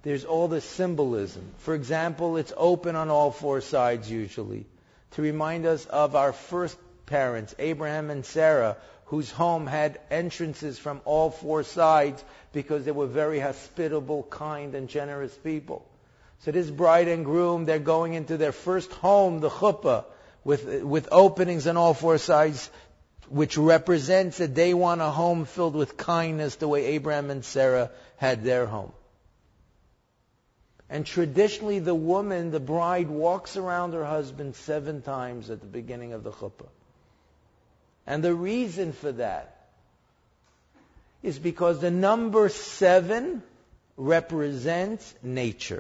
there's all the symbolism. For example, it's open on all four sides usually, to remind us of our first parents, Abraham and Sarah, whose home had entrances from all four sides because they were very hospitable, kind, and generous people. So this bride and groom, they're going into their first home, the chuppah, with openings on all four sides, which represents that they want a home filled with kindness the way Abraham and Sarah had their home. And traditionally the woman, the bride, walks around her husband 7 times at the beginning of the chuppah. And the reason for that is because the number 7 represents nature.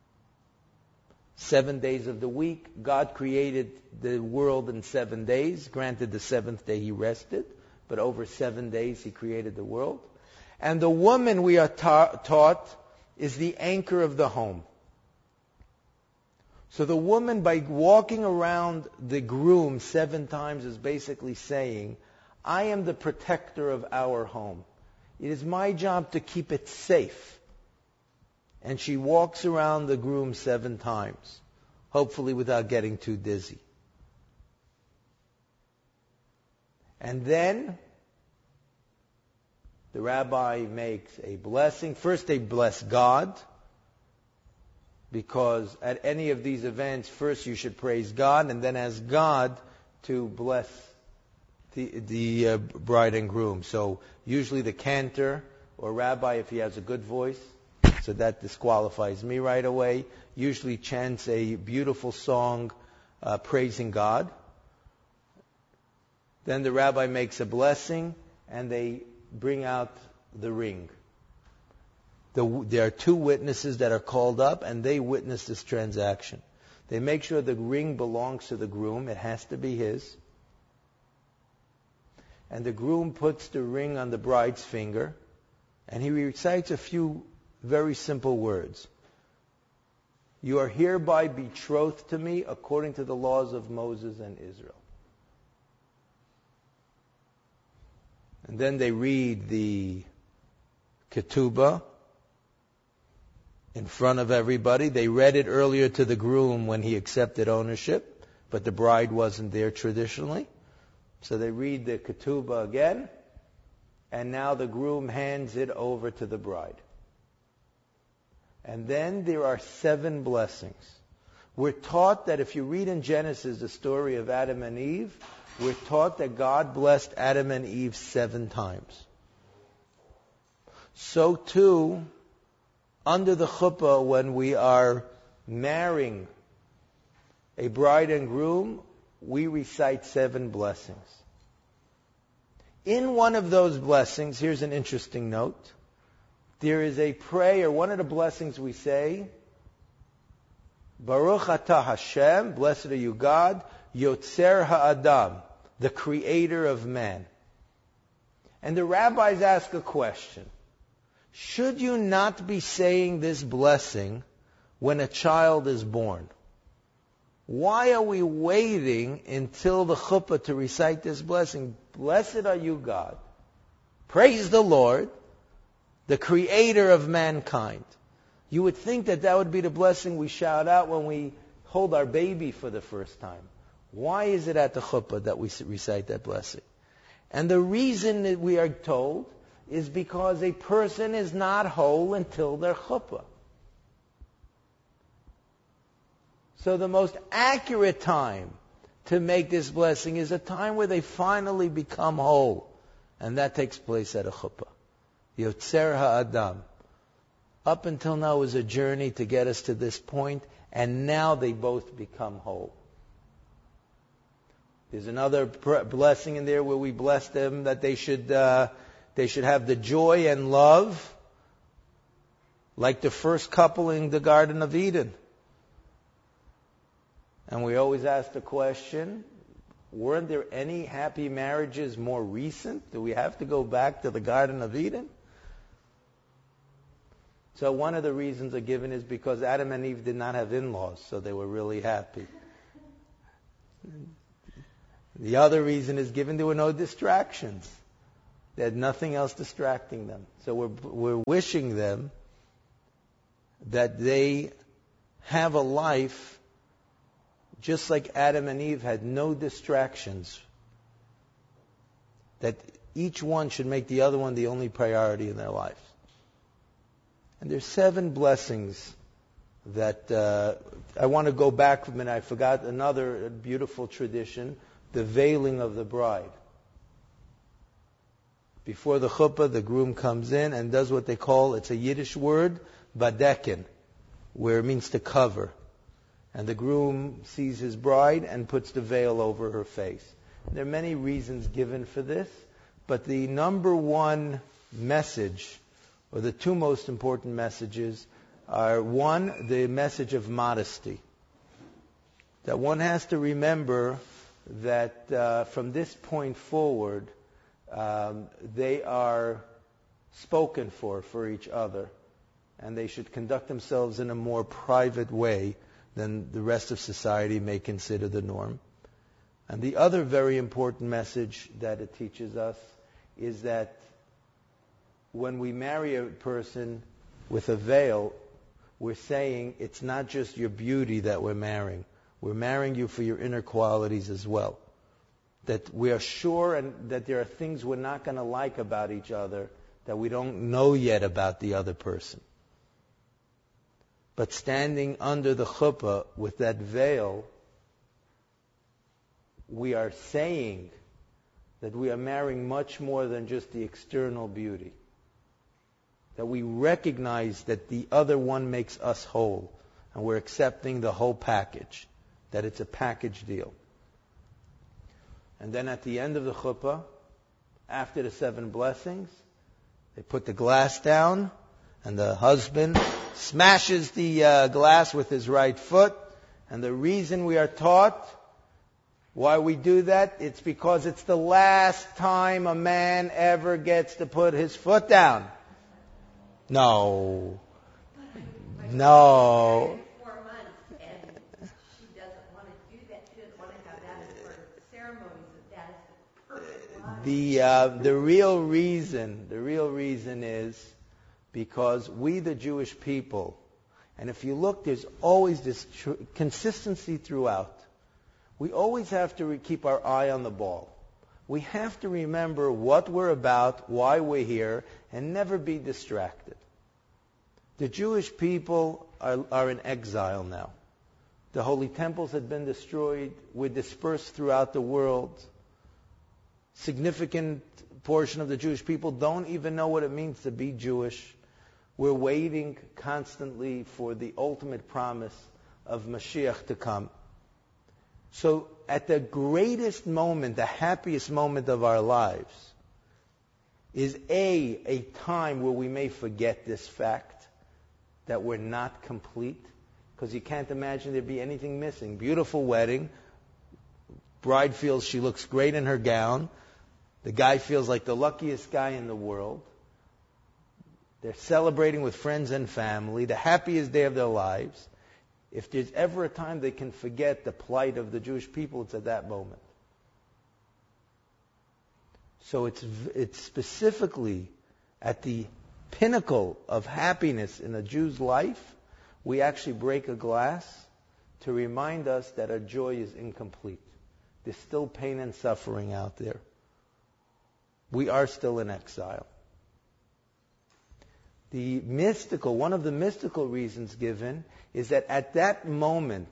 7 days of the week, God created the world in 7 days. Granted, the 7th day He rested, but over 7 days He created the world. And the woman, we are taught, is the anchor of the home. So the woman, by walking around the groom 7 times, is basically saying, I am the protector of our home. It is my job to keep it safe. And she walks around the groom 7 times, hopefully without getting too dizzy. And then the rabbi makes a blessing. First they bless God, because at any of these events, first you should praise God and then ask God to bless the bride and groom. So usually the cantor or rabbi, if he has a good voice, so that disqualifies me right away, usually chants a beautiful song praising God. Then the rabbi makes a blessing and they bring out the ring. There are 2 witnesses that are called up and they witness this transaction. They make sure the ring belongs to the groom. It has to be his. And the groom puts the ring on the bride's finger and he recites a few very simple words. You are hereby betrothed to me according to the laws of Moses and Israel. And then they read the ketubah in front of everybody. They read it earlier to the groom when he accepted ownership, but the bride wasn't there traditionally. So they read the ketubah again, and now the groom hands it over to the bride. And then there are 7 blessings. We're taught that if you read in Genesis the story of Adam and Eve, we're taught that God blessed Adam and Eve 7 times. So too, under the chuppah, when we are marrying a bride and groom, we recite 7 blessings. In one of those blessings, here's an interesting note. There is a prayer, one of the blessings we say, Baruch atah Hashem, blessed are you God, Yotzer ha'adam, the creator of man. And the rabbis ask a question. Should you not be saying this blessing when a child is born? Why are we waiting until the chuppah to recite this blessing? Blessed are you, God. Praise the Lord, the creator of mankind. You would think that that would be the blessing we shout out when we hold our baby for the first time. Why is it at the chuppah that we recite that blessing? And the reason that we are told is because a person is not whole until their chuppah. So the most accurate time to make this blessing is a time where they finally become whole. And that takes place at a chuppah. Yotzer ha'adam. Up until now was a journey to get us to this point, and now they both become whole. There's another blessing in there where we bless them that they should have the joy and love like the first couple in the Garden of Eden. And we always ask the question, weren't there any happy marriages more recent? Do we have to go back to the Garden of Eden? So one of the reasons are given is because Adam and Eve did not have in-laws, so they were really happy. The other reason is given there were no distractions. They had nothing else distracting them. So we're wishing them that they have a life just like Adam and Eve had no distractions. That each one should make the other one the only priority in their lives. And there's 7 blessings that I want to go back a minute. I forgot another beautiful tradition, the veiling of the bride. Before the chuppah, the groom comes in and does what they call, it's a Yiddish word, badekin, where it means to cover. And the groom sees his bride and puts the veil over her face. There are many reasons given for this, but the number one message, or the 2 most important messages, are 1, the message of modesty. That one has to remember that from this point forward, they are spoken for each other, and they should conduct themselves in a more private way than the rest of society may consider the norm. And the other very important message that it teaches us is that when we marry a person with a veil, we're saying it's not just your beauty that we're marrying. We're marrying you for your inner qualities as well. That we are sure and that there are things we're not going to like about each other that we don't know yet about the other person. But standing under the chuppah with that veil, we are saying that we are marrying much more than just the external beauty. That we recognize that the other one makes us whole, and we're accepting the whole package, that it's a package deal. And then at the end of the chuppah, after the 7 blessings, they put the glass down, and the husband smashes the glass with his right foot. And the reason we are taught why we do that, it's because it's the last time a man ever gets to put his foot down. No. 4 months, and she doesn't want to do that. She doesn't want to have that as part of the ceremonies. That is the perfect life. The real reason is because we, the Jewish people, and if you look, there's always this consistency throughout. We always have to keep our eye on the ball. We have to remember what we're about, why we're here, and never be distracted. The Jewish people are in exile now. The holy temples had been destroyed. We're dispersed throughout the world. Significant portion of the Jewish people don't even know what it means to be Jewish. We're waiting constantly for the ultimate promise of Mashiach to come. So at the greatest moment, the happiest moment of our lives, is a time where we may forget this fact that we're not complete, because you can't imagine there'd be anything missing. Beautiful wedding. Bride feels she looks great in her gown. The guy feels like the luckiest guy in the world. They're celebrating with friends and family, the happiest day of their lives. If there's ever a time they can forget the plight of the Jewish people, it's at that moment. So it's specifically at the pinnacle of happiness in a Jew's life, we actually break a glass to remind us that our joy is incomplete. There's still pain and suffering out there. We are still in exile. One of the mystical reasons given is that at that moment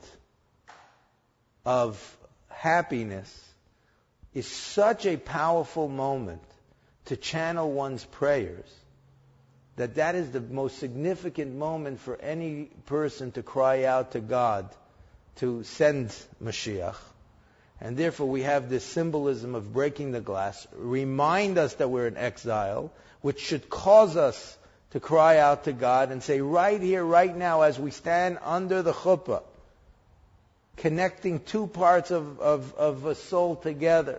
of happiness is such a powerful moment to channel one's prayers that is the most significant moment for any person to cry out to God to send Mashiach. And therefore we have this symbolism of breaking the glass, remind us that we're in exile, which should cause us to cry out to God and say, right here, right now, as we stand under the chuppah, connecting 2 parts of a soul together,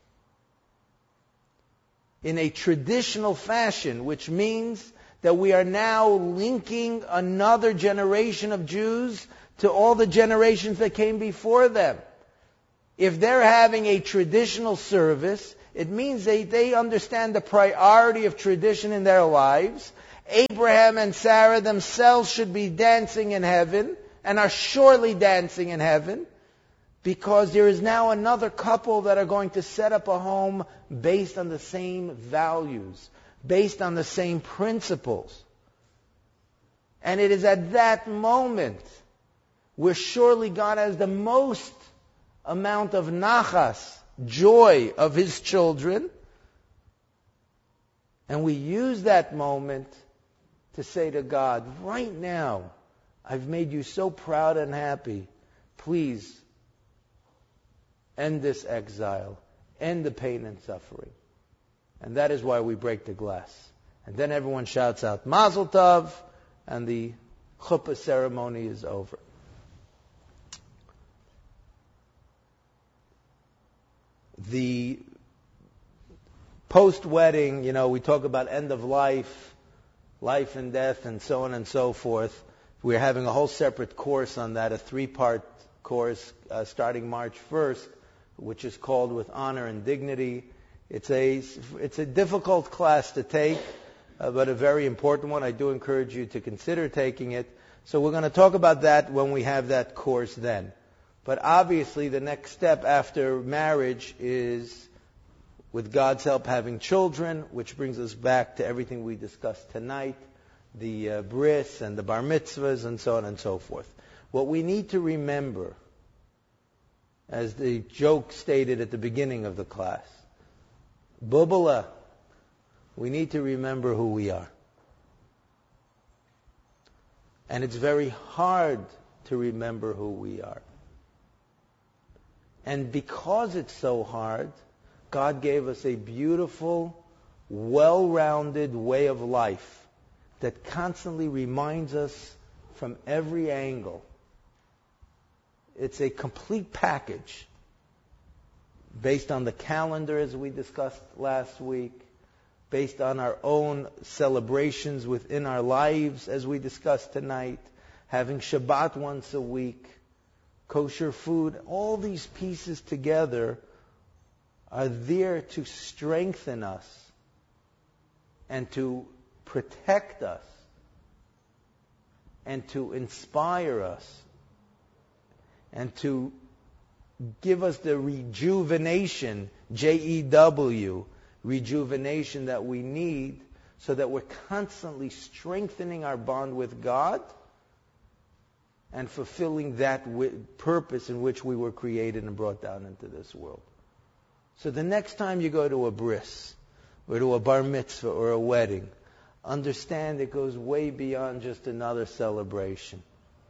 in a traditional fashion, which means that we are now linking another generation of Jews to all the generations that came before them. If they're having a traditional service, it means they understand the priority of tradition in their lives, Abraham and Sarah themselves should be dancing in heaven, and are surely dancing in heaven, because there is now another couple that are going to set up a home based on the same values, based on the same principles. And it is at that moment where surely God has the most amount of nachas, joy of His children. And we use that moment to say to God, right now, I've made you so proud and happy. Please, end this exile. End the pain and suffering. And that is why we break the glass. And then everyone shouts out, Mazel Tov, and the chuppah ceremony is over. The post-wedding, we talk about end of life, life and death, and so on and so forth. We're having a whole separate course on that, a 3-part course starting March 1st, which is called With Honor and Dignity. It's a difficult class to take, but a very important one. I do encourage you to consider taking it. So we're going to talk about that when we have that course then. But obviously the next step after marriage is, with God's help, having children, which brings us back to everything we discussed tonight, the bris and the bar mitzvahs and so on and so forth. What we need to remember, as the joke stated at the beginning of the class, Bubala, we need to remember who we are. And it's very hard to remember who we are. And because it's so hard, God gave us a beautiful, well-rounded way of life that constantly reminds us from every angle. It's a complete package based on the calendar, as we discussed last week, based on our own celebrations within our lives, as we discussed tonight, having Shabbat once a week, kosher food. All these pieces together are there to strengthen us and to protect us and to inspire us and to give us the rejuvenation, J-E-W, rejuvenation that we need, so that we're constantly strengthening our bond with God and fulfilling that purpose in which we were created and brought down into this world. So the next time you go to a bris, or to a bar mitzvah, or a wedding, understand it goes way beyond just another celebration.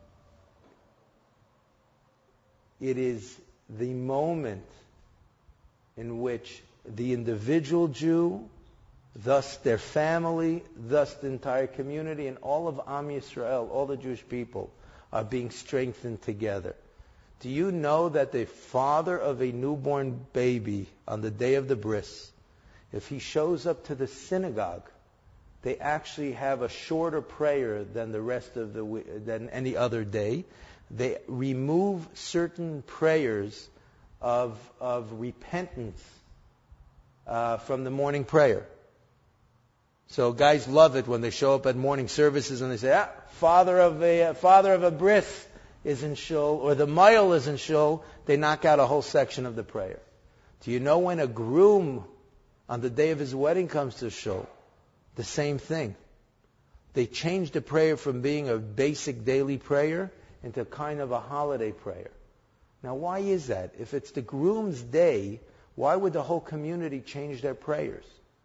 It is the moment in which the individual Jew, thus their family, thus the entire community, and all of Am Yisrael, all the Jewish people, are being strengthened together. Do you know that the father of a newborn baby on the day of the bris, if he shows up to the synagogue, they actually have a shorter prayer than the rest of than any other day. They remove certain prayers of repentance from the morning prayer. So guys love it when they show up at morning services and they say, father of a bris is in shul, or the mayal is in shul. They knock out a whole section of the prayer. Do you know when a groom on the day of his wedding comes to shul? The same thing. They change the prayer from being a basic daily prayer into kind of a holiday prayer. Now, why is that? If it's the groom's day, why would the whole community change their prayers?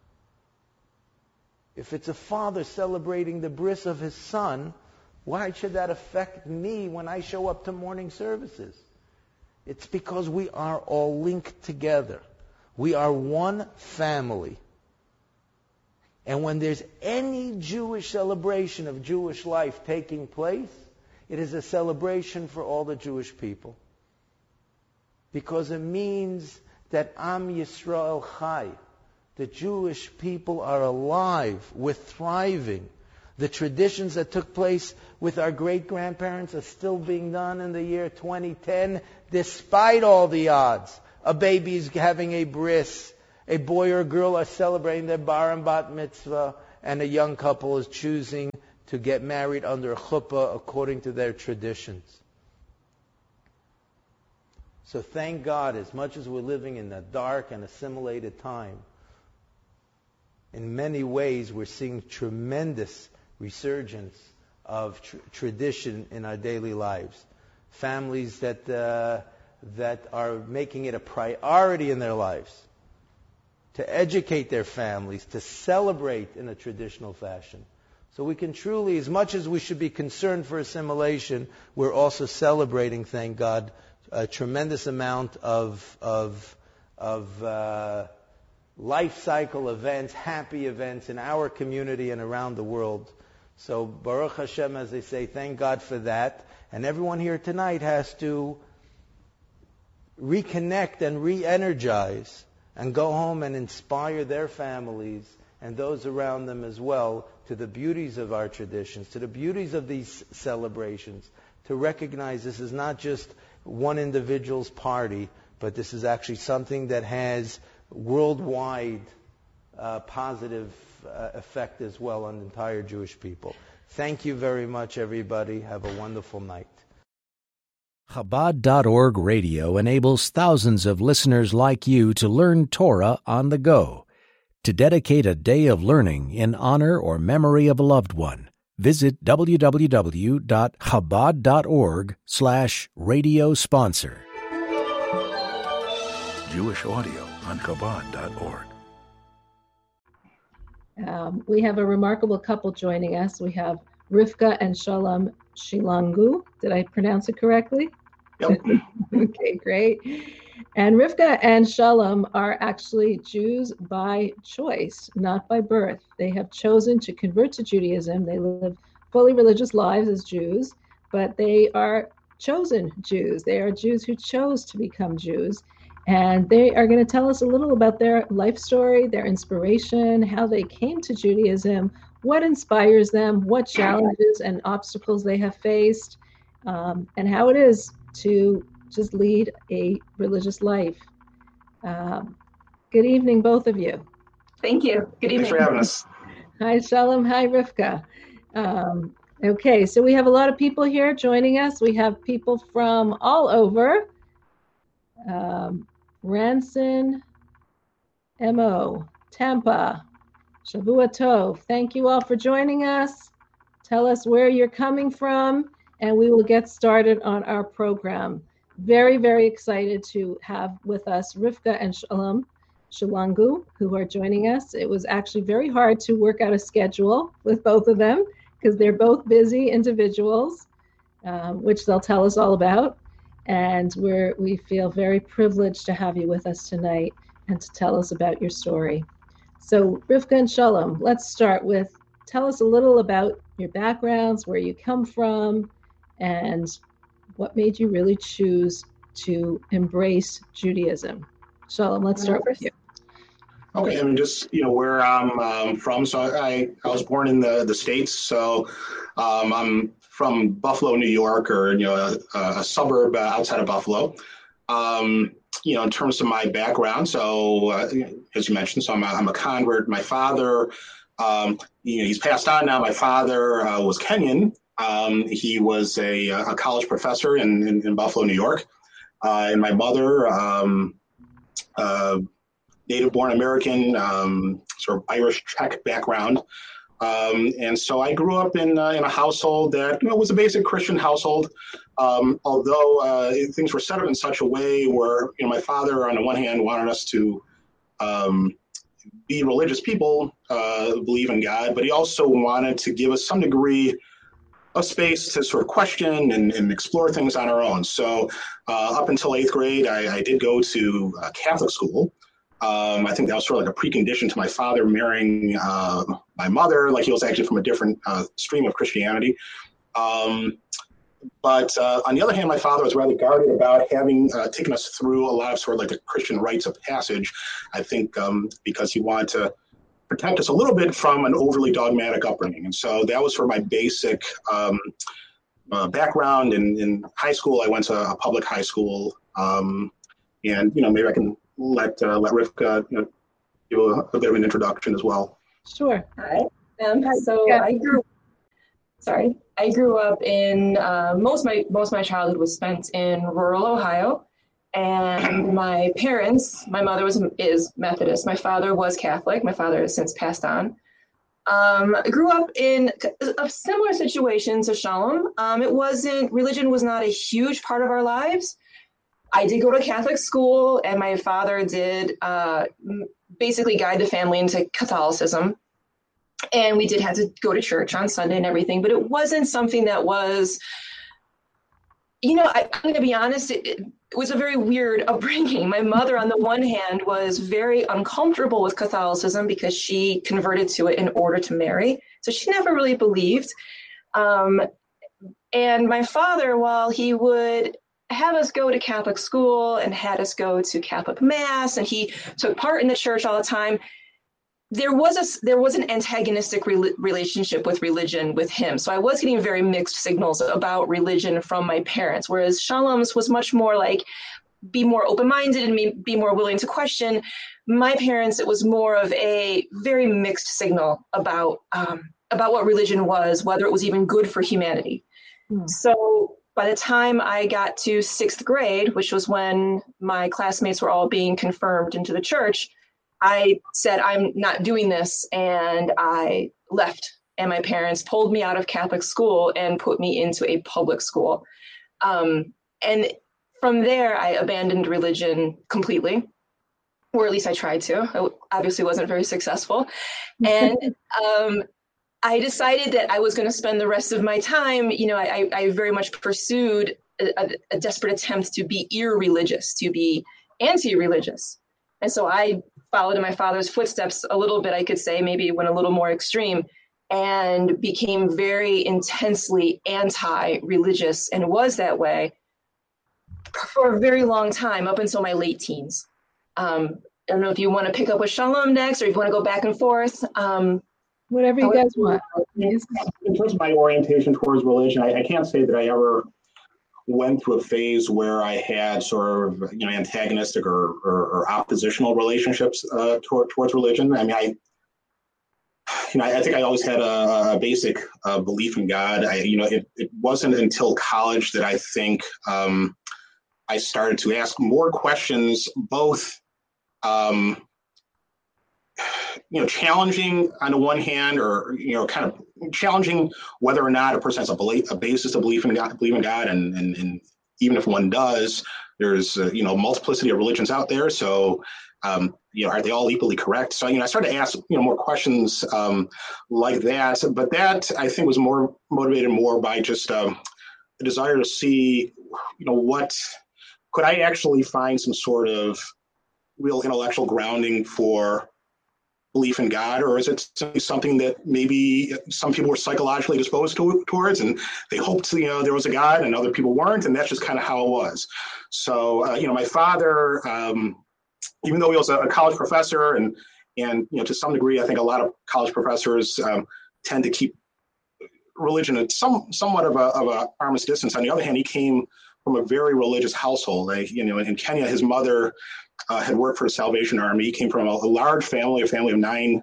If it's a father celebrating the bris of his son, why should that affect me when I show up to morning services? It's because we are all linked together. We are one family. And when there's any Jewish celebration of Jewish life taking place, it is a celebration for all the Jewish people. Because it means that Am Yisrael Chai, the Jewish people, are alive, we're thriving. The traditions that took place with our great-grandparents are still being done in the year 2010, despite all the odds. A baby's having a bris, a boy or a girl are celebrating their bar and bat mitzvah, and a young couple is choosing to get married under a chuppah according to their traditions. So thank God, as much as we're living in a dark and assimilated time, in many ways we're seeing tremendous resurgence of tradition in our daily lives. Families that are making it a priority in their lives to educate their families, to celebrate in a traditional fashion. So we can truly, as much as we should be concerned for assimilation, we're also celebrating, thank God, a tremendous amount of life cycle events, happy events in our community and around the world. So Baruch Hashem, as they say, thank God for that. And everyone here tonight has to reconnect and re-energize and go home and inspire their families and those around them as well to the beauties of our traditions, to the beauties of these celebrations, to recognize this is not just one individual's party, but this is actually something that has worldwide positive effect as well on the entire Jewish people. Thank you very much, everybody. Have a wonderful night. Chabad.org radio enables thousands of listeners like you to learn Torah on the go. To dedicate a day of learning in honor or memory of a loved one, visit www.chabad.org/radio sponsor. Jewish audio on Chabad.org. We have a remarkable couple joining us. We have Rivka and Shalom Shilangu. Did I pronounce it correctly? Yep. Okay, great. And Rivka and Shalom are actually Jews by choice, not by birth. They have chosen to convert to Judaism. They live fully religious lives as Jews, but they are chosen Jews. They are Jews who chose to become Jews. And they are going to tell us a little about their life story, their inspiration, how they came to Judaism, what inspires them, what challenges and obstacles they have faced, and how it is to just lead a religious life. Good evening, both of you. Thank you. Good evening. Thanks for having us. Hi, Shalom. Hi, Rivka. Okay, so we have a lot of people here joining us. We have people from all over. Ranson, MO, Tampa, Shavua Tov. Thank you all for joining us. Tell us where you're coming from, and we will get started on our program. Very, very excited to have with us Rivka and Shalom Shilangu, who are joining us. It was actually very hard to work out a schedule with both of them because they're both busy individuals, which they'll tell us all about. And we feel very privileged to have you with us tonight and to tell us about your story. So Rivka and Shalom, let's start with, tell us a little about your backgrounds, where you come from, and what made you really choose to embrace Judaism. Shalom, let's start with you. Okay, I mean, just, where I'm from. So I was born in the States. So I'm from Buffalo, New York, or, a suburb outside of Buffalo. In terms of my background, so as you mentioned, so I'm a convert. My father, he's passed on now. My father was Kenyan. He was a college professor in Buffalo, New York. And my mother, native-born American, sort of Irish Czech background. And so I grew up in a household that was a basic Christian household, although things were set up in such a way where my father, on the one hand, wanted us to be religious people, believe in God, but he also wanted to give us some degree of space to sort of question and explore things on our own. So up until 8th grade, I did go to Catholic school. I think that was sort of like a precondition to my father marrying my mother. Like, he was actually from a different stream of Christianity. But on the other hand, my father was rather guarded about having taken us through a lot of sort of like the Christian rites of passage, I think, because he wanted to protect us a little bit from an overly dogmatic upbringing. And so that was sort of my basic background. In high school, I went to a public high school. And, maybe I can let Rivka give a bit of an introduction as well. Sure. All right. I grew up in most of my childhood was spent in rural Ohio, and my parents, my mother is Methodist, my father was Catholic, my father has since passed on. I grew up in a similar situation to Shalom. Religion was not a huge part of our lives. I did go to Catholic school, and my father did basically guide the family into Catholicism. And we did have to go to church on Sunday and everything, but it wasn't something that was, I'm going to be honest, it was a very weird upbringing. My mother, on the one hand, was very uncomfortable with Catholicism because she converted to it in order to marry. So she never really believed. And my father, while he would have us go to Catholic school and had us go to Catholic Mass, and he took part in the church all the time, there was an antagonistic relationship with religion with him. So I was getting very mixed signals about religion from my parents, whereas Shalom's was much more like be more open-minded and be more willing to question. My parents, it was more of a very mixed signal about what religion was, whether it was even good for humanity. So by the time I got to 6th grade, which was when my classmates were all being confirmed into the church, I said, I'm not doing this, and I left. And my parents pulled me out of Catholic school and put me into a public school. And from there, I abandoned religion completely, or at least I tried to. I obviously wasn't very successful. And I decided that I was going to spend the rest of my time, I very much pursued a desperate attempt to be irreligious, to be anti-religious. And so I followed in my father's footsteps a little bit, I could say, maybe went a little more extreme, and became very intensely anti-religious, and was that way for a very long time, up until my late teens. I don't know if you want to pick up with Shalom next, or if you want to go back and forth. Whatever you guys want. In terms of my orientation towards religion, I can't say that I ever went through a phase where I had sort of antagonistic or oppositional relationships towards religion. I mean, I think I always had a basic belief in God. It wasn't until college that I think I started to ask more questions, both challenging on the one hand, or kind of challenging whether or not a person has a basis to believe in God, and even if one does, there's multiplicity of religions out there. So are they all equally correct? So I started to ask more questions like that. But that, I think, was more motivated more by just a desire to see what could I actually find some sort of real intellectual grounding for belief in God, or is it something that maybe some people were psychologically disposed towards, and they hoped there was a God, and other people weren't, and that's just kind of how it was. So my father, even though he was a college professor, and to some degree, I think a lot of college professors tend to keep religion at somewhat of a arm's distance. On the other hand, he came from a very religious household. In Kenya, his mother had worked for the Salvation Army. He came from a large family, a family of nine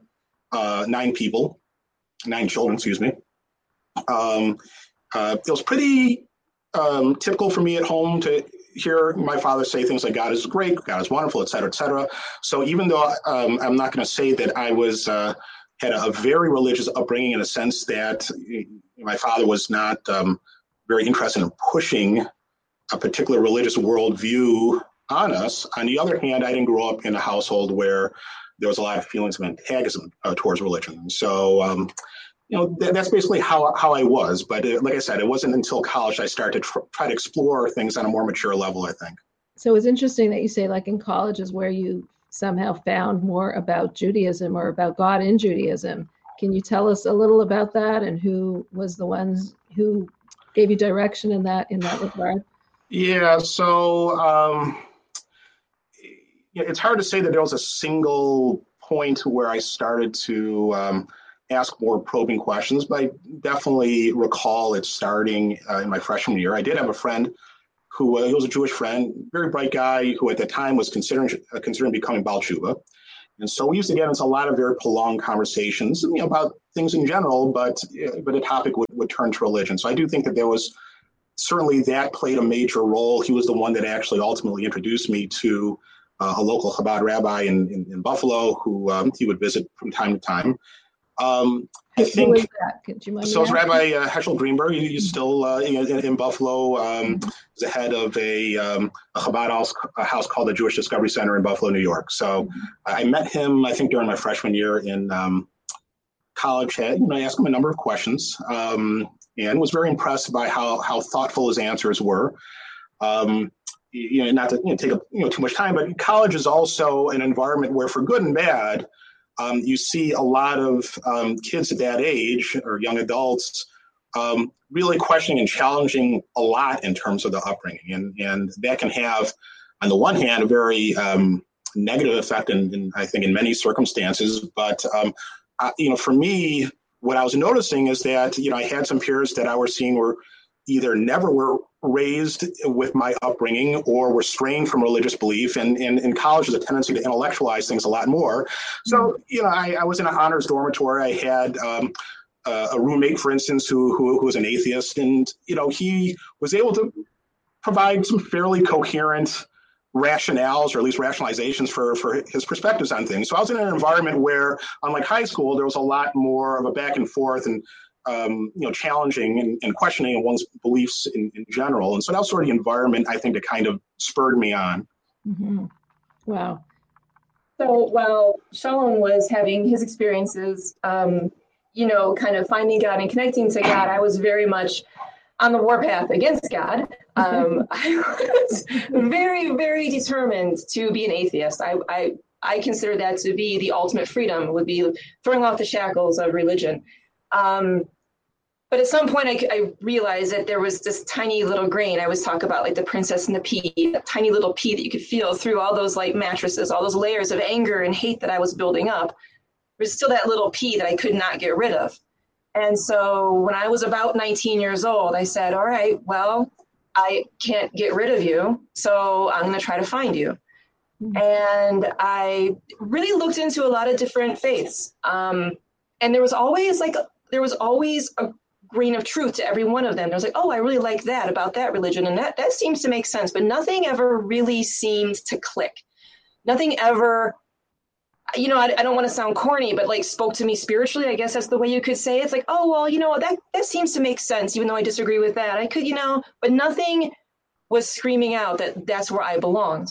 children, excuse me. It was pretty typical for me at home to hear my father say things like, God is great, God is wonderful, et cetera, et cetera. So even though I'm not going to say that I was had a very religious upbringing, in a sense that my father was not very interested in pushing a particular religious worldview on us. On the other hand, I didn't grow up in a household where there was a lot of feelings of antagonism towards religion. So, that's basically how I was. But like I said, it wasn't until college I started to try to explore things on a more mature level, I think. So it's interesting that you say, like, in college is where you somehow found more about Judaism, or about God in Judaism. Can you tell us a little about that, and who was the ones who gave you direction in that regard? Yeah, so it's hard to say that there was a single point where I started to ask more probing questions, but I definitely recall it starting in my freshman year. I did have a friend who he was a Jewish friend, very bright guy, who at the time was considering becoming Baal Tshuva. And so we used to get into a lot of very prolonged conversations, about things in general, but a topic would turn to religion. So I do think that there was certainly that played a major role. He was the one that actually ultimately introduced me to a local Chabad rabbi in Buffalo, who he would visit from time to time. I think, who is that? Could you mind so it's me asking? Rabbi Heschel Greenberg. He's still in Buffalo. He's the head of a Chabad house called the Jewish Discovery Center in Buffalo, New York. So I met him, I think, during my freshman year in college. I asked him a number of questions and was very impressed by how thoughtful his answers were. Not to take up too much time, but college is also an environment where, for good and bad, you see a lot of kids at that age or young adults really questioning and challenging a lot in terms of the upbringing. And that can have, on the one hand, a very negative effect I think in many circumstances. But, for me, what I was noticing is that, I had some peers that I was seeing were either never were raised with my upbringing or were strained from religious belief. And in college, there's a tendency to intellectualize things a lot more. So, I was in an honors dormitory. I had a roommate, for instance, who was an atheist. And, he was able to provide some fairly coherent rationales, or at least rationalizations for his perspectives on things. So I was in an environment where, unlike high school, there was a lot more of a back and forth and challenging and questioning of one's beliefs in general. And so that was sort of the environment, I think, that kind of spurred me on. Mm-hmm. Wow. So while Shalom was having his experiences, kind of finding God and connecting to God, I was very much on the warpath against God. I was very, very determined to be an atheist. I consider that to be the ultimate freedom, would be throwing off the shackles of religion. But at some point I realized that there was this tiny little grain. I always talk about like the princess and the pea, that tiny little pea that you could feel through all those like mattresses, all those layers of anger and hate that I was building up. There's still that little pea that I could not get rid of. And so when I was about 19 years old, I said, all right, well, I can't get rid of you, so I'm going to try to find you. And I really looked into a lot of different faiths. And there was always a grain of truth to every one of them. There was like, oh, I really like that about that religion. And that seems to make sense, but nothing ever really seemed to click. Nothing ever, I don't want to sound corny, but like spoke to me spiritually. I guess that's the way you could say it. It's like, oh, well, that seems to make sense, even though I disagree with that. I could, but nothing was screaming out that that's where I belonged.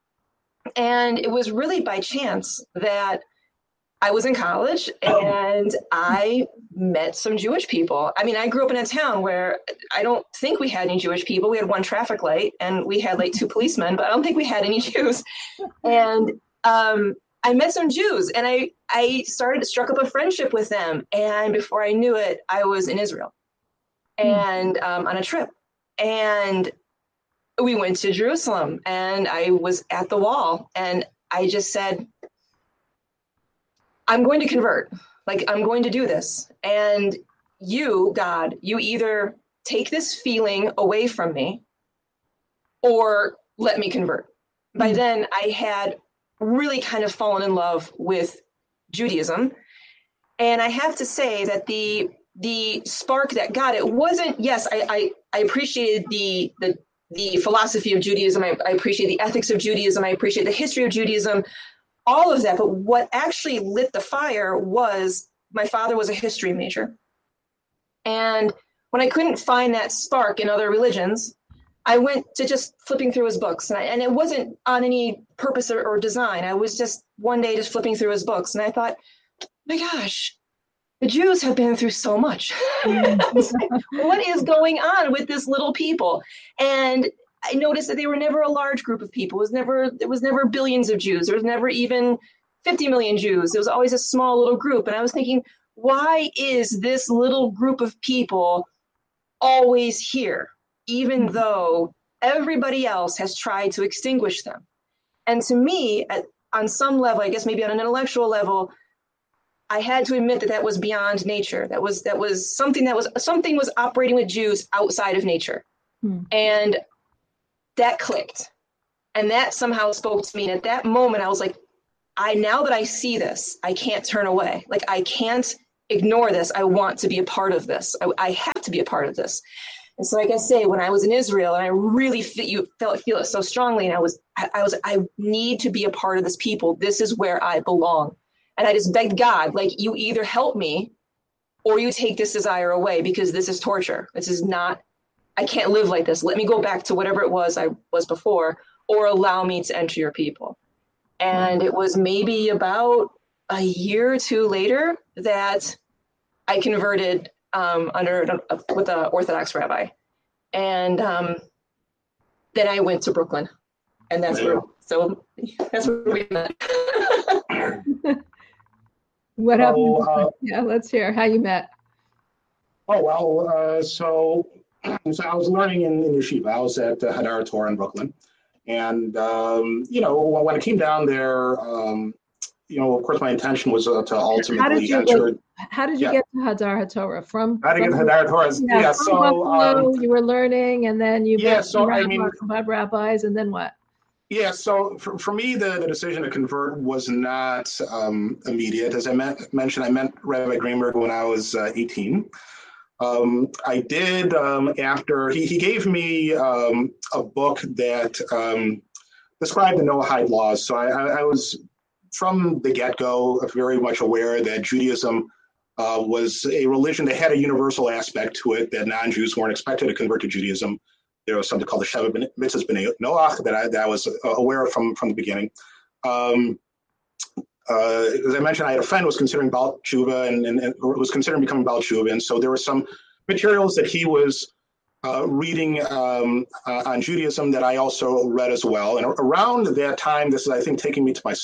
And it was really by chance that I was in college and I met some Jewish people. I mean, I grew up in a town where I don't think we had any Jewish people. We had one traffic light and we had like 2 policemen, but I don't think we had any Jews. And I met some Jews and I struck up a friendship with them. And before I knew it, I was in Israel and on a trip. And we went to Jerusalem and I was at the wall and I just said, I'm going to convert. Like, I'm going to do this. And you, God, you either take this feeling away from me or let me convert. By then, I had really kind of fallen in love with Judaism. And I have to say that the spark that got it wasn't, yes, I appreciated the philosophy of Judaism. I appreciate the ethics of Judaism. I appreciate the history of Judaism. All of that, but what actually lit the fire was my father was a history major. And when I couldn't find that spark in other religions, I went to just flipping through his books. And it wasn't on any purpose or design. I was just one day just flipping through his books. And I thought, my gosh, the Jews have been through so much. What is going on with this little people? And I noticed that they were never a large group of people. There was never billions of Jews. There was never even 50 million Jews. It was always a small little group. And I was thinking, why is this little group of people always here, even though everybody else has tried to extinguish them? And to me, on some level, I guess maybe on an intellectual level, I had to admit that was beyond nature. That was something was operating with Jews outside of nature. And that clicked. And that somehow spoke to me. And at that moment, I was like, now that I see this, I can't turn away. Like, I can't ignore this. I want to be a part of this. I have to be a part of this. And so, like I say, when I was in Israel, and I really feel it so strongly, and I need to be a part of this people. This is where I belong. And I just begged God, like, you either help me or you take this desire away, because this is torture. This is not, I can't live like this. Let me go back to whatever it was I was before, or allow me to enter your people. And it was maybe about a year or two later that I converted with an Orthodox rabbi. And then I went to Brooklyn. And that's where we met. What happened? Yeah, let's hear how you met. Oh, well, so I was learning in yeshiva. I was at Hadar Torah in Brooklyn. And, when it came down there, of course, my intention was to ultimately enter. How did you get to Hadar HaTorah? How to get to Hadar Torah? From Buffalo, you were learning, and then you met Chabad rabbis, and then what? Yeah, so for me, the decision to convert was not immediate. As I mentioned, I met Rabbi Greenberg when I was 18. I did, after, he gave me a book that described the Noahide laws. So I was, from the get-go, very much aware that Judaism was a religion that had a universal aspect to it, that non-Jews weren't expected to convert to Judaism. There was something called the Sheva Mitzvahs B'nai Noach that I was aware of from the beginning. As I mentioned, I had a friend who was considering Baal Tshuva and was considering becoming Baal Tshuva, and so there were some materials that he was reading on Judaism that I also read as well. And around that time, this is, I think, taking me to my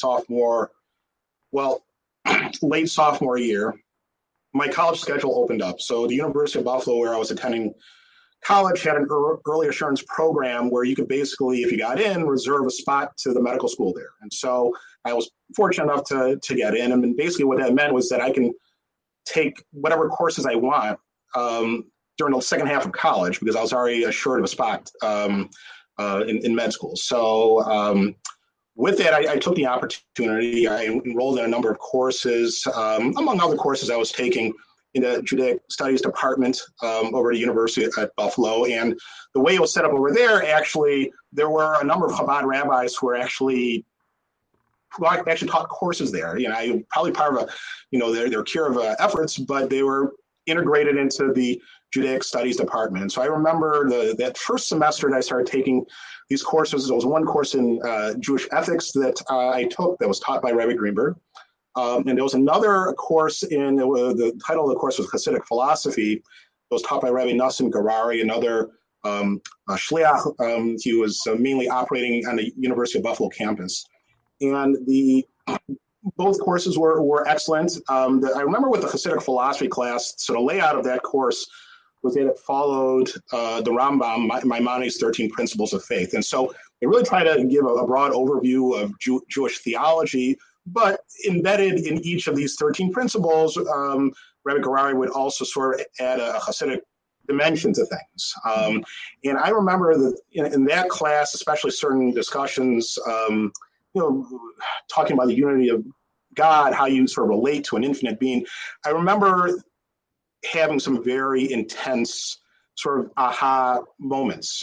late sophomore year, my college schedule opened up. So the University of Buffalo, where I was attending college, had an early assurance program where you could basically, if you got in, reserve a spot to the medical school there. And so I was fortunate enough to get in. And basically what that meant was that I can take whatever courses I want during the second half of college, because I was already assured of a spot in med school. So with that, I took the opportunity. I enrolled in a number of courses. Among other courses I was taking in the Judaic Studies department over at the University at Buffalo. And the way it was set up over there, actually, there were a number of Chabad rabbis who actually taught courses there. Probably part of their Kiruv efforts, but they were integrated into the Judaic Studies department. So I remember that first semester that I started taking these courses. There was one course in Jewish ethics that I took that was taught by Rabbi Greenberg. And there was another course the title of the course was Hasidic philosophy. It was taught by Rabbi Nassim Garari, another shliach. He was mainly operating on the University of Buffalo campus. And both courses were excellent. I remember with the Hasidic philosophy class, so the layout of that course was that it followed the Rambam, Maimonides' 13 Principles of Faith. And so they really try to give a broad overview of Jewish theology, but embedded in each of these 13 principles, Rabbi Garari would also sort of add a Hasidic dimension to things. And I remember that in that class, especially certain discussions, talking about the unity of God, how you sort of relate to an infinite being. I remember having some very intense sort of aha moments,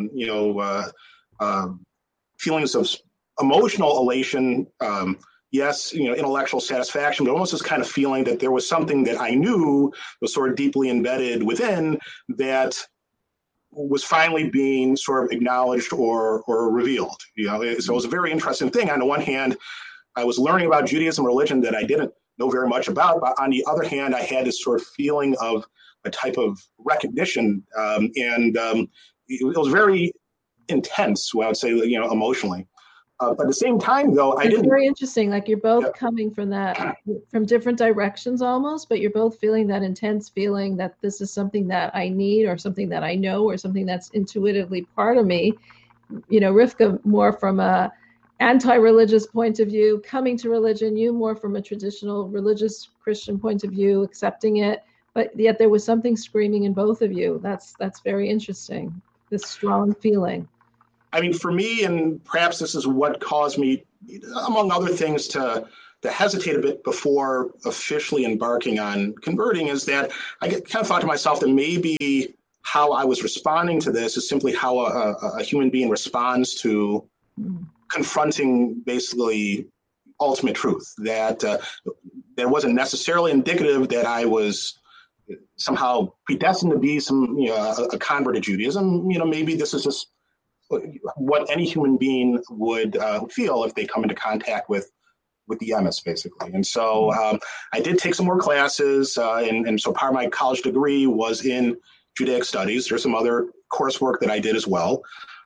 feelings of emotional elation, yes, intellectual satisfaction, but almost this kind of feeling that there was something that I knew was sort of deeply embedded within that was finally being sort of acknowledged or revealed. So it was a very interesting thing. On the one hand, I was learning about Judaism, religion that I didn't know very much about, but on the other hand, I had this sort of feeling of a type of recognition, and it was very intense, I would say, emotionally. But at the same time, though, I didn't. It's very interesting. Like you're both coming from from different directions almost, but you're both feeling that intense feeling that this is something that I need, or something that I know, or something that's intuitively part of me. Rivka more from a anti-religious point of view, coming to religion, you more from a traditional religious Christian point of view, accepting it, but yet there was something screaming in both of you. That's very interesting, this strong feeling. I mean, for me, and perhaps this is what caused me, among other things, to hesitate a bit before officially embarking on converting, is that I kind of thought to myself that maybe how I was responding to this is simply how a human being responds to confronting basically ultimate truth, that that wasn't necessarily indicative that I was somehow predestined to be a convert to Judaism. Maybe this is just what any human being would feel if they come into contact with the emes, basically. And so I did take some more classes, and so part of my college degree was in Judaic studies. There's some other coursework that I did as well.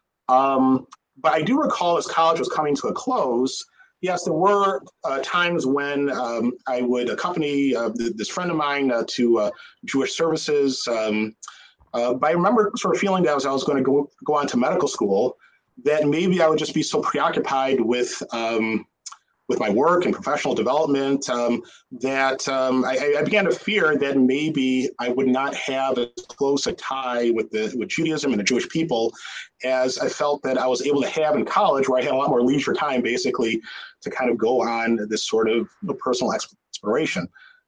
But I do recall as college was coming to a close, yes, there were times when I would accompany this friend of mine to Jewish services. But I remember sort of feeling that as I was going to go on to medical school, that maybe I would just be so preoccupied with my work and professional development that I began to fear that maybe I would not have as close a tie with Judaism and the Jewish people as I felt that I was able to have in college, where I had a lot more leisure time, basically, to kind of go on this sort of personal exploration.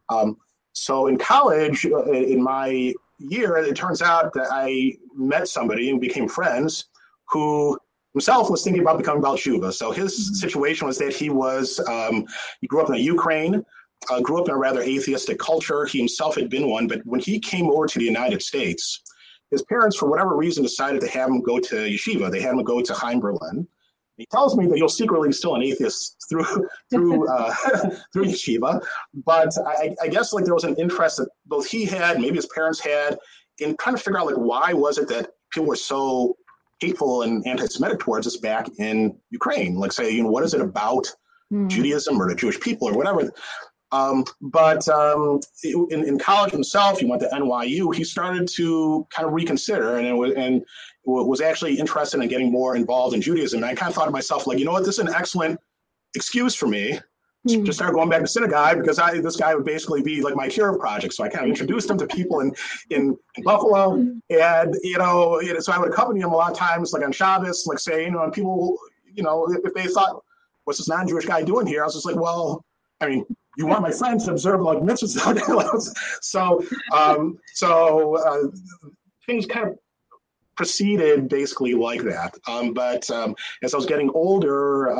So in college, in my year, it turns out that I met somebody and became friends who himself was thinking about becoming Baal Tshuva. So his situation was that he grew up in the Ukraine, grew up in a rather atheistic culture. He himself had been one, but when he came over to the United States, his parents, for whatever reason, decided to have him go to yeshiva. They had him go to Chaim Berlin. He tells me that you're secretly still an atheist through yeshiva, but I guess there was an interest that both he had, maybe his parents had, in trying to figure out why was it that people were so hateful and anti-Semitic towards us back in Ukraine. What is it about Judaism or the Jewish people or whatever? But in college himself, he went to NYU. He started to kind of reconsider and was actually interested in getting more involved in Judaism. And I kind of thought to myself, this is an excellent excuse for me to start going back to synagogue, because this guy would basically be like my Kirov project. So I kind of introduced him to people in Buffalo, and so I would accompany him a lot of times, on Shabbos, and people, if they thought, what's this non-Jewish guy doing here? I was just like, well, I mean, you want my friend to observe mitzvahs. So things kind of proceeded basically like that. But as I was getting older,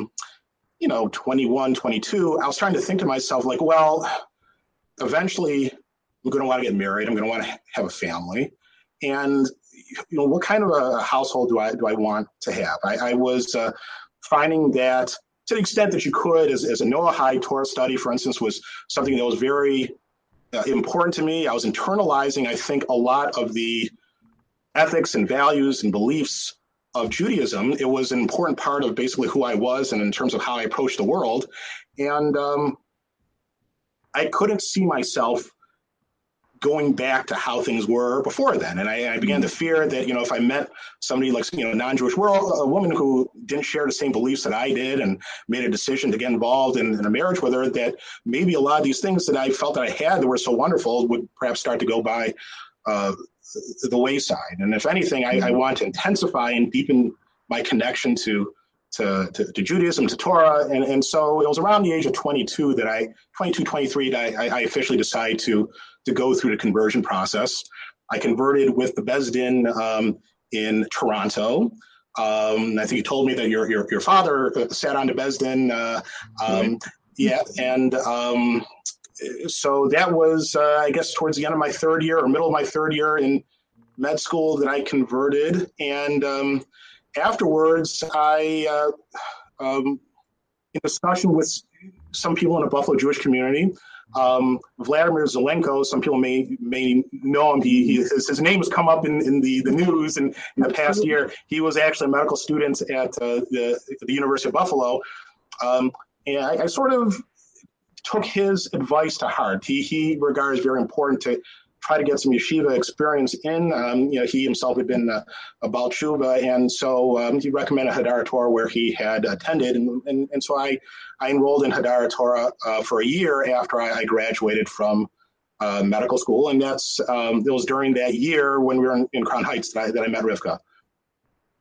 21, 22, I was trying to think to myself, eventually I'm going to want to get married. I'm going to want to have a family. And, what kind of a household do I want to have? I was finding that to the extent that you could, as a Noahide Torah study, for instance, was something that was very important to me. I was internalizing, I think, a lot of the ethics and values and beliefs of Judaism. It was an important part of basically who I was and in terms of how I approached the world. And I couldn't see myself going back to how things were before then. And I began to fear that, if I met somebody non-Jewish world, a woman who didn't share the same beliefs that I did and made a decision to get involved in a marriage with her, that maybe a lot of these things that I felt that I had that were so wonderful would perhaps start to go by the wayside. And if anything, I want to intensify and deepen my connection to Judaism, to Torah. And so it was around the age of 23, that I officially decided to go through the conversion process. I converted with the Beis Din in Toronto. I think you told me that your father sat on the Beis Din. Yeah. And so that was, I guess, towards the end of my third year or middle of my third year in med school that I converted. And afterwards, I, in discussion with some people in the Buffalo Jewish community, Vladimir Zelenko, some people may know him. His name has come up in the news in the past year. He was actually a medical student at the University of Buffalo. And I sort of took his advice to heart. He regards very important to try to get some yeshiva experience in. He himself had been a Baal Tshuva, and so he recommended Hadar Torah, where he had attended, and so I enrolled in Hadar Torah for a year after I graduated from medical school, and it was during that year when we were in Crown Heights that I met Rivka.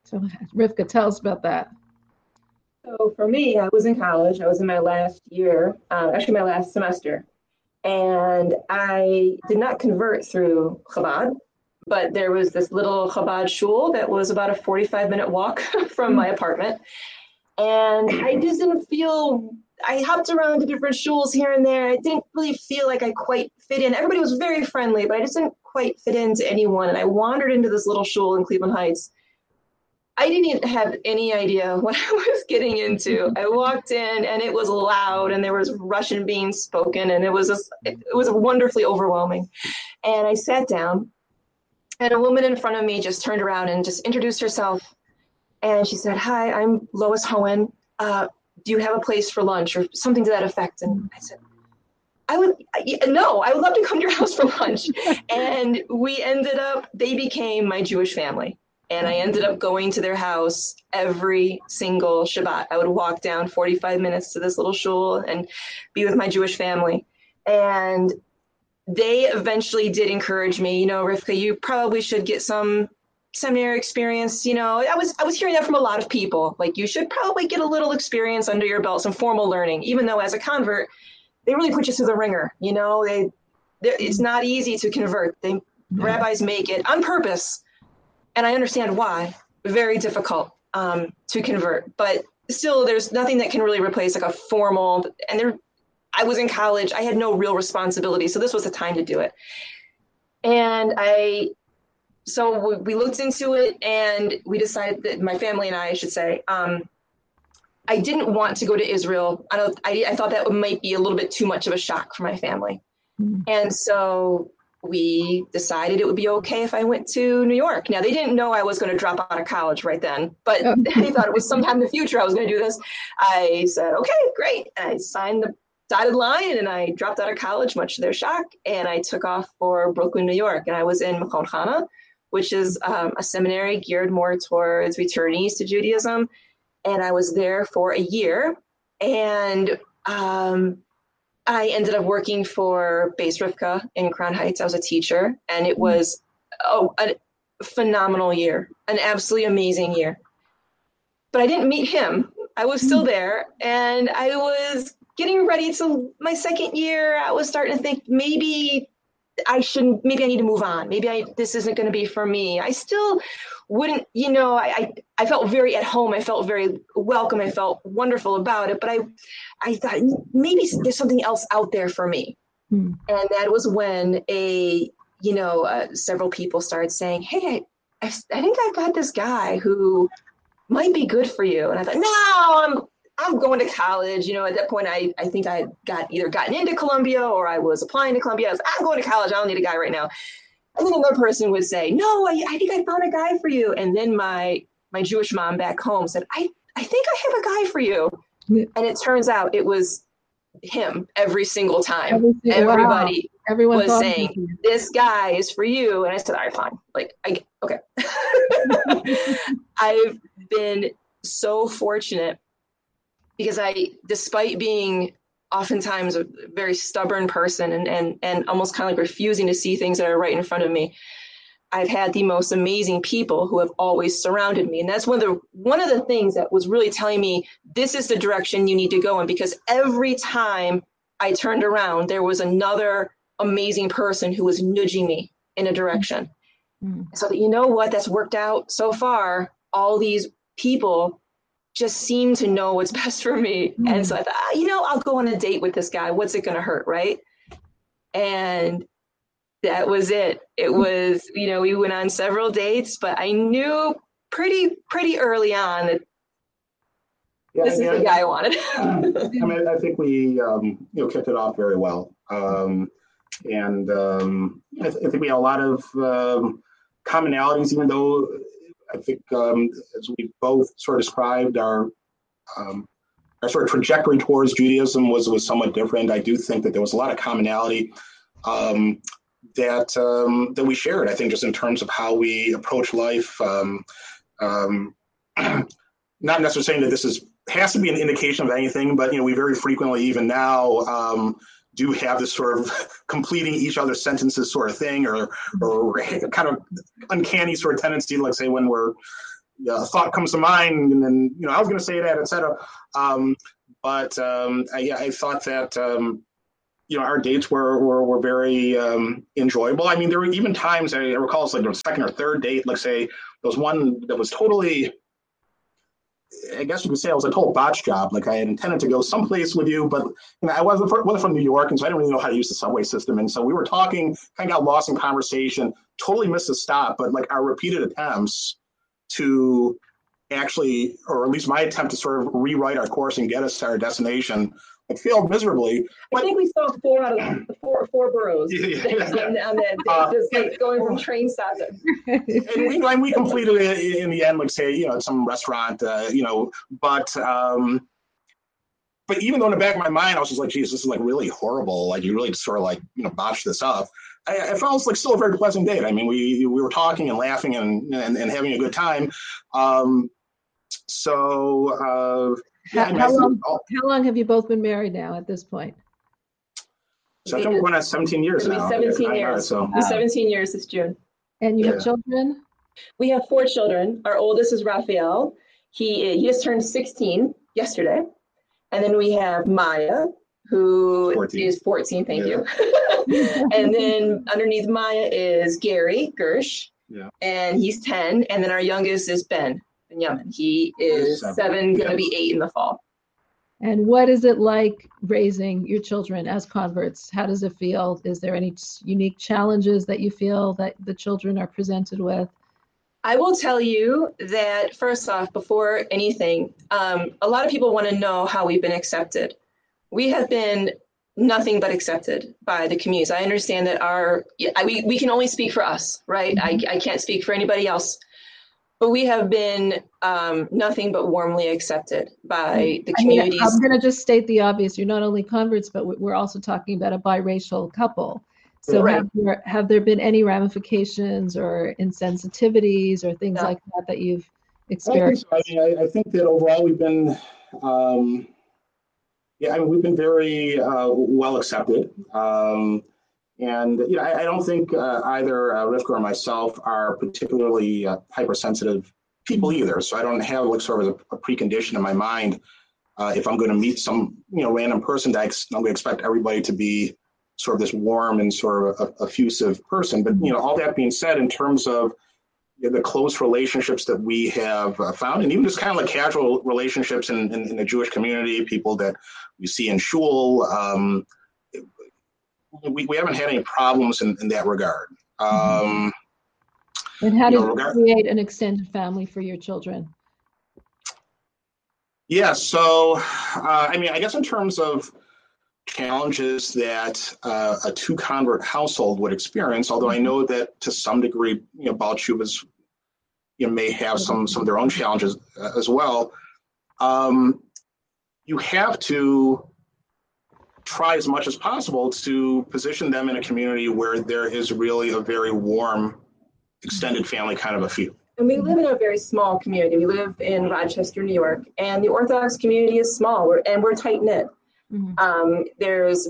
So Rivka, tell us about that. So for me, I was in college. I was in my last year, actually my last semester. And I did not convert through Chabad, but there was this little Chabad shul that was about a 45-minute walk from my apartment. And I just didn't feel, I hopped around to different shuls here and there. I didn't really feel like I quite fit in. Everybody was very friendly, but I just didn't quite fit into anyone. And I wandered into this little shul in Cleveland Heights. I didn't even have any idea what I was getting into. I walked in and it was loud and there was Russian being spoken and it was wonderfully overwhelming. And I sat down and a woman in front of me just turned around and just introduced herself. And she said, "Hi, I'm Lois Hohen. Do you have a place for lunch?" or something to that effect. And I said, I would love to come to your house for lunch. And they became my Jewish family. And I ended up going to their house every single Shabbat. I would walk down 45 minutes to this little shul and be with my Jewish family. And they eventually did encourage me, Rivka, you probably should get some seminary experience. I was hearing that from a lot of people. Like, you should probably get a little experience under your belt, some formal learning, even though as a convert, they really put you through the ringer. It's not easy to convert. Rabbis make it on purpose. And I understand why. Very difficult to convert. But still, there's nothing that can really replace like a formal, I was in college. I had no real responsibility. So this was the time to do it. And so we looked into it and we decided that my family and I should say, I didn't want to go to Israel. I thought that might be a little bit too much of a shock for my family. Mm-hmm. And so we decided it would be okay if I went to New York. Now, they didn't know I was going to drop out of college right then, but they thought it was sometime in the future I was going to do this. I said, okay, great. And I signed the dotted line and I dropped out of college, much to their shock. And I took off for Brooklyn, New York. And I was in Machon Chana, which is a seminary geared more towards returnees to Judaism. And I was there for a year. And I ended up working for Beis Rivka in Crown Heights. I was a teacher, and it was a phenomenal year, an absolutely amazing year. But I didn't meet him. I was still there, and I was getting ready to my second year. I was starting to think maybe I need to move on. This isn't going to be for me. I still wouldn't, I felt very at home. I felt very welcome. I felt wonderful about it, but I thought maybe there's something else out there for me. And that was when several people started saying, "Hey, I think I've got this guy who might be good for you." And I thought, no, I'm going to college. At that point, I think I had either gotten into Columbia or I was applying to Columbia. I'm going to college. I don't need a guy right now. And then another person would say, "No, I think I found a guy for you." And then my Jewish mom back home said, I think I have a guy for you. Yeah. And it turns out it was him every single time. Everybody was saying, "This guy is for you." And I said, "All right, fine." Okay. I've been so fortunate because despite being oftentimes a very stubborn person and almost kind of like refusing to see things that are right in front of me, I've had the most amazing people who have always surrounded me. And that's one of the things that was really telling me, this is the direction you need to go in, because every time I turned around, there was another amazing person who was nudging me in a direction. So that, that's worked out so far. All these people just seem to know what's best for me. And so I thought, I'll go on a date with this guy. What's it going to hurt, right? And that was it. It was, we went on several dates, but I knew pretty early on that this is the guy I wanted. I think we, kicked it off very well. I think we had a lot of commonalities, even though I think as we both sort of described, our sort of trajectory towards Judaism was somewhat different. I do think that there was a lot of commonality that we shared, I think, just in terms of how we approach life. Not necessarily saying that this has to be an indication of anything, but we very frequently, even now, do have this sort of completing each other's sentences sort of thing, or kind of uncanny sort of tendency, like say when we're a thought comes to mind, and then I was going to say that, etc. But I thought that our dates were very enjoyable. I mean, there were even times I recall it's like the second or third date. Like say, there was one that was totally, I guess you could say it was a total botch job. Like I had intended to go someplace with you, but I wasn't from New York, and so I didn't really know how to use the subway system. And so we were talking, kind of got lost in conversation, totally missed a stop. But like our repeated attempts to actually, or at least my attempt to sort of rewrite our course and get us to our destination, it failed miserably. I think we saw 4 out of the four boroughs on that day, just like going from train stop. And we completed it in the end, like say, at some restaurant, but even though in the back of my mind, I was just like, geez, this is like really horrible. Like you really sort of like, botched this up. I felt it was like still a very pleasant date. I mean, we were talking and laughing and having a good time. How long have you both been married now at this point? So I think we're going on 17 years now. 17 years. So. 17 years this June. And you have children? We have 4 children. Our oldest is Raphael. He just turned 16 yesterday. And then we have Maya, who 14. Is 14. Thank you. And then underneath Maya is Gary Gersh. Yeah. And he's 10. And then our youngest is Ben. Yemen. He is 7, going to be 8 in the fall. And what is it like raising your children as converts? How does it feel? Is there any unique challenges that you feel that the children are presented with? I will tell you that first off, before anything, a lot of people want to know how we've been accepted. We have been nothing but accepted by the communities. I understand that we can only speak for us, right? Mm-hmm. I can't speak for anybody else. But we have been nothing but warmly accepted by the communities. I'm going to just state the obvious. You're not only converts, but we're also talking about a biracial couple. So right. have there been any ramifications or insensitivities or things like that you've experienced? I think that overall we've been, we've been very well accepted. And I don't think either Rivka or myself are particularly hypersensitive people either. So I don't have like sort of a precondition in my mind. If I'm going to meet some random person, that I'm going to expect everybody to be sort of this warm and sort of effusive person. But all that being said, in terms of the close relationships that we have found, and even just kind of like casual relationships in the Jewish community, people that we see in shul. We haven't had any problems in that regard. And how do you create an extended family for your children? Yeah, so, I guess in terms of challenges that a 2-convert household would experience, although I know that to some degree, Baal Teshuvahs may have some of their own challenges as well. You have to try as much as possible to position them in a community where there is really a very warm, extended family kind of a feel. And we live in a very small community. We live in Rochester, New York, and the Orthodox community is small, and we're tight-knit. Mm-hmm. There's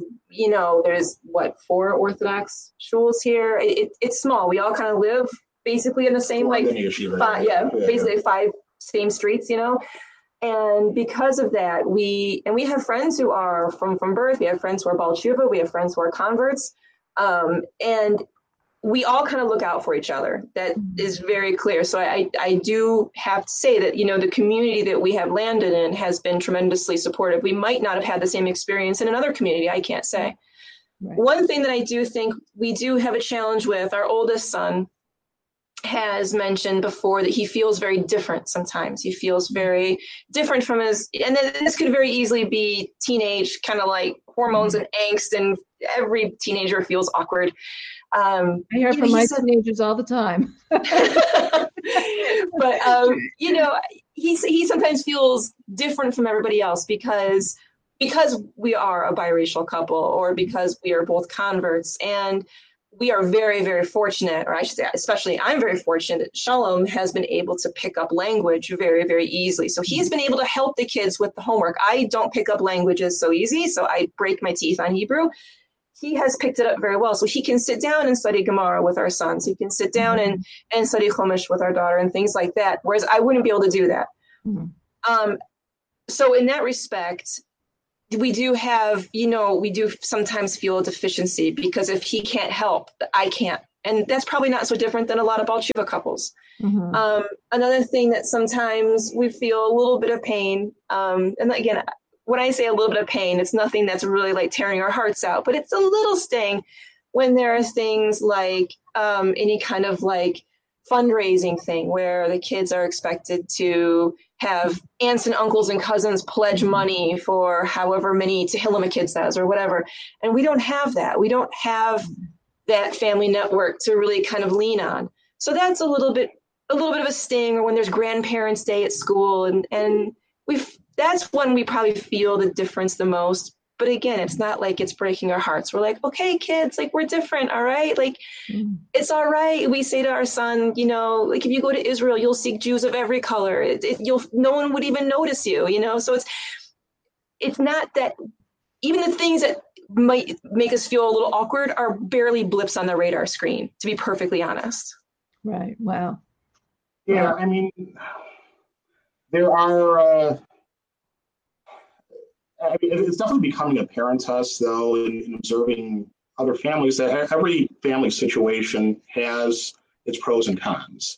4 Orthodox shuls here. It's small. We all kind of live basically in the same, basically 5 same streets, And because of that, we have friends who are from birth. We have friends who are Baal Teshuvah. We have friends who are converts. And we all kind of look out for each other. That is very clear. So I do have to say that, the community that we have landed in has been tremendously supportive. We might not have had the same experience in another community. I can't say. Right. One thing that I do think we do have a challenge with, our oldest son has mentioned before that he feels very different sometimes. He feels very different from and then this could very easily be teenage, kind of like hormones and angst, and every teenager feels awkward. I hear from my teenagers all the time. But, he sometimes feels different from everybody else because we are a biracial couple, or because we are both converts. And we are very, very fortunate, or I should say, especially I'm very fortunate that Shalom has been able to pick up language very, very easily. So he's been able to help the kids with the homework. I don't pick up languages so easy, so I break my teeth on Hebrew. he has picked it up very well. So he can sit down and study Gemara with our sons. He can sit down and study Chumash with our daughter and things like that. Whereas I wouldn't be able to do that. So in that respect, we do have, we do sometimes feel a deficiency, because if he can't help, I can't. And that's probably not so different than a lot of Baal Tshuva couples. Another thing that sometimes we feel a little bit of pain. And again, when I say a little bit of pain, it's nothing that's really like tearing our hearts out, but it's a little sting when there are things like any kind of like fundraising thing where the kids are expected to have aunts and uncles and cousins pledge money for however many Tehillim a kid says or whatever. And we don't have that. We don't have that family network to really kind of lean on. So that's a little bit of a sting. Or when there's grandparents' day at school, and that's when we probably feel the difference the most. But again, it's not like it's breaking our hearts. We're like, okay, kids, like we're different, all right? Like it's all right. We say to our son, like if you go to Israel, you'll see Jews of every color. No one would even notice you, So it's not that, even the things that might make us feel a little awkward are barely blips on the radar screen, to be perfectly honest. Right. Wow. Yeah, I mean, there are. It's definitely becoming apparent to us, though, in observing other families, that every family situation has its pros and cons.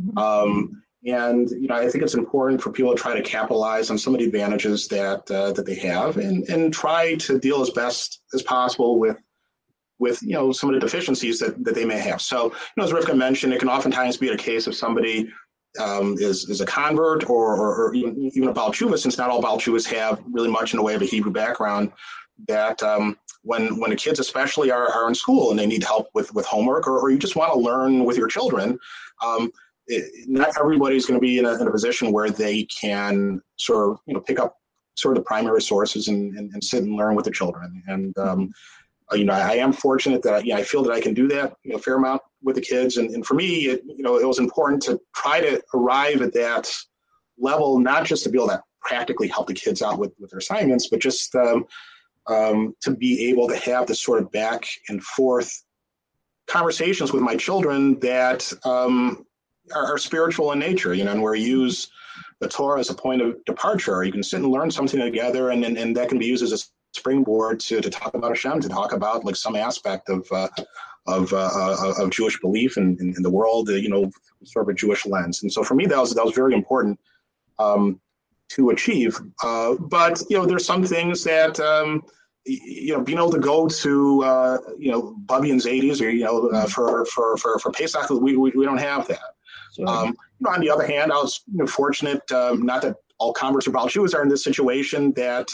And I think it's important for people to try to capitalize on some of the advantages that they have, and try to deal as best as possible with some of the deficiencies that they may have. So, as Rivka mentioned, it can oftentimes be a case of somebody is a convert or even a Baal Tshuva, since not all Baal Tshuvas have really much in the way of a Hebrew background, that when the kids especially are in school and they need help with homework, or you just want to learn with your children, not everybody's going to be in a position where they can sort of pick up sort of the primary sources and sit and learn with the children. And I am fortunate that I feel that I can do that a fair amount with the kids. And for me, it was important to try to arrive at that level, not just to be able to practically help the kids out with their assignments, but just to be able to have this sort of back and forth conversations with my children that are spiritual in nature, and where you use the Torah as a point of departure. You can sit and learn something together, and that can be used as a springboard to talk about Hashem, to talk about like some aspect of Jewish belief in the world, sort of a Jewish lens. And so for me, that was very important to achieve. But there's some things that being able to go to Bubby and Zadie's, or for Pesach, we don't have that. Sure. On the other hand, I was fortunate, not that all converts or Baal Tshuvas are in this situation, that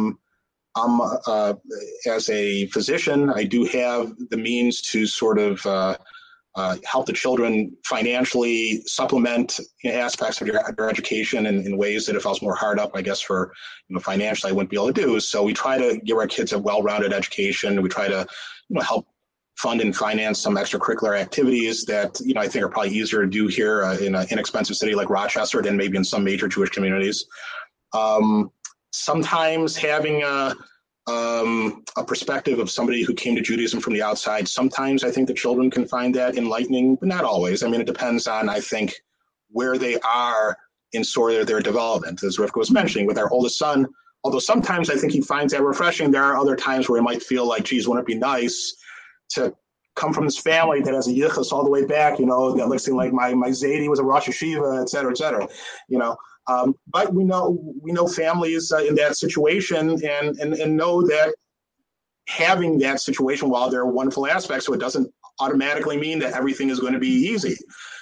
as a physician, I do have the means to sort of help the children financially, supplement aspects of their education in ways that if I was more hard up, I guess, for financially, I wouldn't be able to do. So we try to give our kids a well-rounded education. We try to help fund and finance some extracurricular activities that I think are probably easier to do here in an inexpensive city like Rochester than maybe in some major Jewish communities. Sometimes having a perspective of somebody who came to Judaism from the outside, sometimes I think the children can find that enlightening, but not always. I mean, it depends on, I think, where they are in sort of their development. As Rivka was mentioning, with our oldest son, although sometimes I think he finds that refreshing, there are other times where he might feel like, geez, wouldn't it be nice to come from this family that has a yichus all the way back, that looks like my Zadie was a Rosh Hashiva, et cetera, et cetera, but we know families in that situation and know that having that situation, while there are wonderful aspects, so it doesn't automatically mean that everything is going to be easy,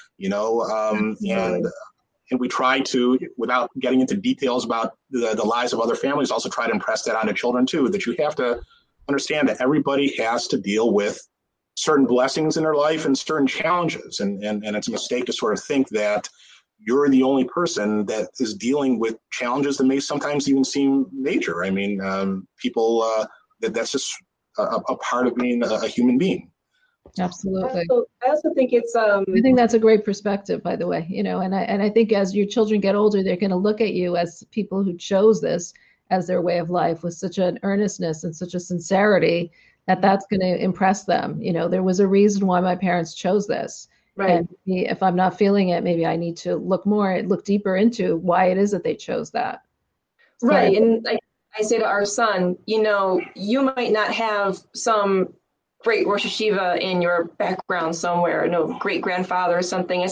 and we try to, without getting into details about the lives of other families, also try to impress that on the children too, that you have to understand that everybody has to deal with certain blessings in their life and certain challenges. And it's a mistake to sort of think that you're the only person that is dealing with challenges that may sometimes even seem major. I mean, people, that's just a part of being a human being. Absolutely. I also think it's I think that's a great perspective, by the way, and I think as your children get older, they're going to look at you as people who chose this as their way of life with such an earnestness and such a sincerity that's going to impress them. There was a reason why my parents chose this. Right. And if I'm not feeling it, maybe I need to look deeper into why it is that they chose that. So, right. And I say to our son, you might not have some great Rosh Hashiva in your background somewhere, great grandfather or something. I